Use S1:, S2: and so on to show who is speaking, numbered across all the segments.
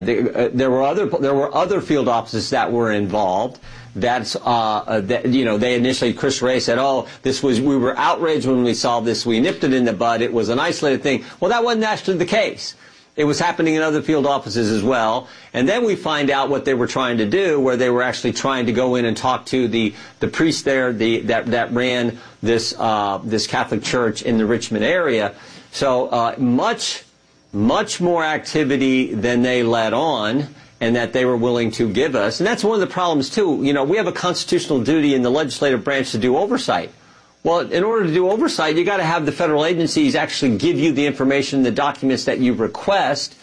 S1: There were other field offices that were involved. They initially, Chris Wray said, we were outraged when we saw this. We nipped it in the bud. It was an isolated thing. Well, that wasn't actually the case. It was happening in other field offices as well. And then we find out what they were trying to do, where they were actually trying to go in and talk to the priest there, that ran this Catholic church in the Richmond area. So, much more activity than they let on, and that they were willing to give us. And that's one of the problems, too. We have a constitutional duty in the legislative branch to do oversight. Well, in order to do oversight, you got to have the federal agencies actually give you the information, the documents that you request.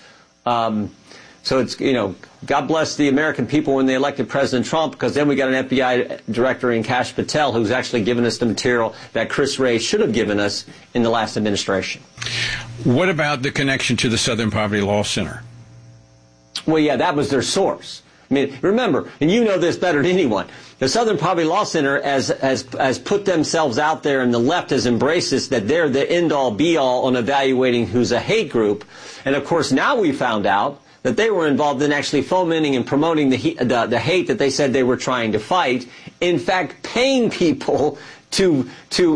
S1: So it's, God bless the American people when they elected President Trump, because then we got an FBI director in Kash Patel who's actually given us the material that Chris Wray should have given us in the last administration.
S2: What about the connection to the Southern Poverty Law Center?
S1: Well, yeah, that was their source. I mean, remember, and you know this better than anyone, the Southern Poverty Law Center has put themselves out there, and the left has embraced this, that they're the end-all, be-all on evaluating who's a hate group. And, of course, now we found out that they were involved in actually fomenting and promoting the hate that they said they were trying to fight. In fact, paying people to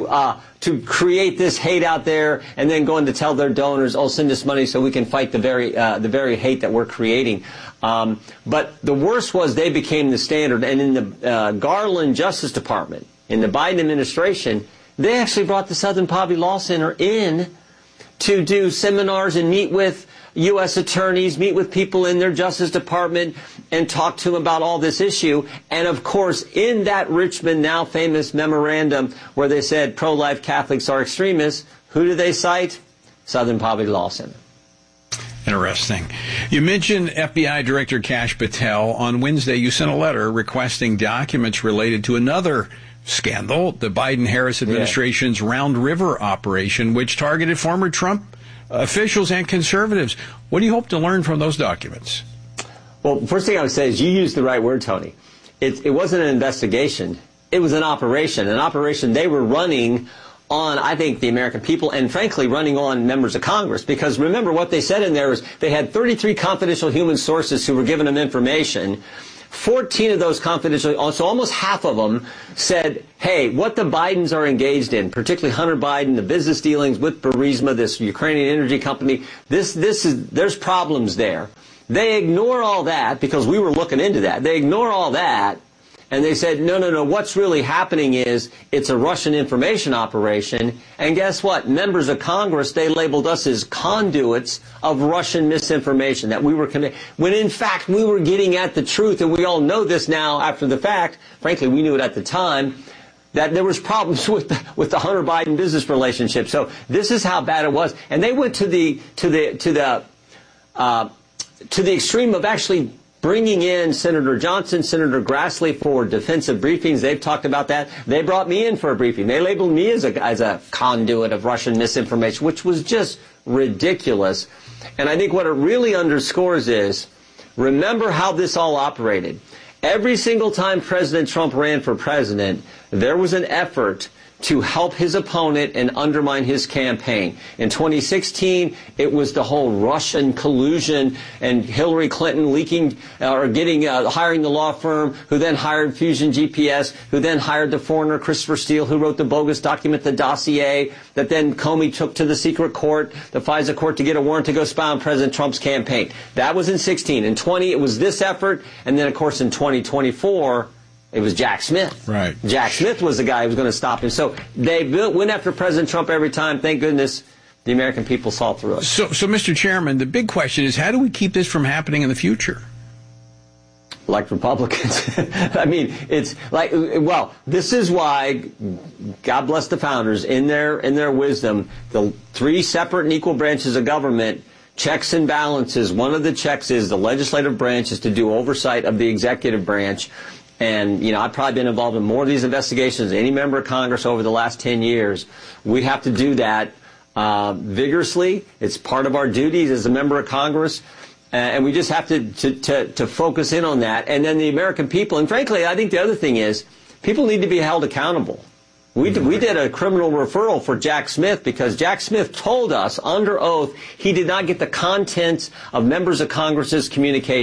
S1: create this hate out there, and then going to tell their donors, send us money so we can fight the very hate that we're creating. But the worst was they became the standard. And in the Garland Justice Department, in the Biden administration, they actually brought the Southern Poverty Law Center in to do seminars and meet with U.S. attorneys, meet with people in their Justice Department, and talk to them about all this issue. And, of course, in that Richmond, now famous memorandum where they said pro-life Catholics are extremists, who do they cite? Southern Poverty Law Center.
S2: Interesting. You mentioned FBI Director Kash Patel. On Wednesday, you sent a letter requesting documents related to another scandal, the Biden-Harris administration's Round River operation, which targeted former Trump officials and conservatives. What do you hope to learn from those documents?
S1: Well, first thing I would say is you used the right word, Tony. It wasn't an investigation. It was an operation they were running on, I think, the American people, and frankly, running on members of Congress. Because remember, what they said in there is they had 33 confidential human sources who were giving them information. 14 of those confidential, so almost half of them said, hey, what the Bidens are engaged in, particularly Hunter Biden, the business dealings with Burisma, this Ukrainian energy company, there's problems there. They ignore all that because we were looking into that. They ignore all that. And they said, no, what's really happening is it's a Russian information operation. And guess what? Members of Congress, they labeled us as conduits of Russian misinformation, that we were when in fact we were getting at the truth. And we all know this now after the fact. Frankly, we knew it at the time, that there was problems with the Hunter Biden business relationship. So this is how bad it was. And they went to the extreme of actually bringing in Senator Johnson, Senator Grassley for defensive briefings. They've talked about that. They brought me in for a briefing. They labeled me as a conduit of Russian misinformation, which was just ridiculous. And I think what it really underscores is, remember how this all operated. Every single time President Trump ran for president, there was an effort to help his opponent and undermine his campaign. In 2016, it was the whole Russian collusion and Hillary Clinton leaking hiring the law firm, who then hired Fusion GPS, who then hired the foreigner Christopher Steele, who wrote the bogus document, the dossier, that then Comey took to the secret court, the FISA court, to get a warrant to go spy on President Trump's campaign. That was in 16. In 20, it was this effort. And then, of course, in 2024, it was Jack Smith.
S2: Right.
S1: Jack Smith was the guy who was going to stop him. So they went after President Trump every time. Thank goodness the American people saw through it.
S2: So, Mr. Chairman, the big question is, how do we keep this from happening in the future?
S1: Like Republicans. I mean, it's like, well, this is why, God bless the founders, in their wisdom, the three separate and equal branches of government, checks and balances. One of the checks is the legislative branch is to do oversight of the executive branch. And, I've probably been involved in more of these investigations than any member of Congress over the last 10 years. We have to do that vigorously. It's part of our duties as a member of Congress. And we just have to focus in on that. And then the American people, and frankly, I think the other thing is, people need to be held accountable. We did a criminal referral for Jack Smith because Jack Smith told us under oath he did not get the contents of members of Congress's communications.